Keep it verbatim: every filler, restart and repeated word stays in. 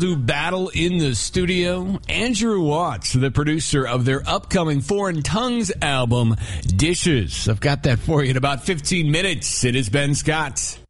battle in the studio. Andrew Watts, the producer of their upcoming Foreign Tongues album, Dishes. I've got that for you in about fifteen minutes. It is Ben Scott.